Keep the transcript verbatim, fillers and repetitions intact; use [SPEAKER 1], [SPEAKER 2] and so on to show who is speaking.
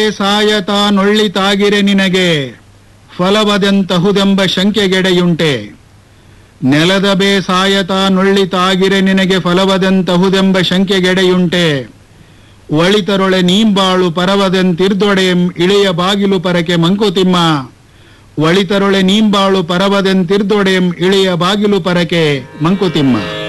[SPEAKER 1] ಸಾಯತ ನೊಳ್ಳಿತಾಗಿರೆ ನಿನಗೆ ಫಲವದೆಂತಹುದೆಂಬ ಶಂಕೆಗೆಡೆಯುಂಟೆ. ನೆಲದ ಬೇಸಾಯತ ನೊಳ್ಳಿತಾಗಿರೆ ನಿನಗೆ ಫಲವದೆಂತಹುದೆಂಬ ಶಂಕೆಗೆಡೆಯುಂಟೆ. ಒಳಿತರೊಳೆ ನೀಂಬಾಳು ಪರವದೆಂತಿರ್ದೊಡೆಂ ಇಳೆಯ ಬಾಗಿಲು ಪರಕೆ ಮಂಕುತಿಮ್ಮ. ಒಳಿತರೊಳೆ ನೀಂಬಾಳು ಪರವದೆಂತಿರ್ದೊಡೆಂ ಇಳೆಯ ಬಾಗಿಲು ಪರಕೆ ಮಂಕುತಿಮ್ಮ.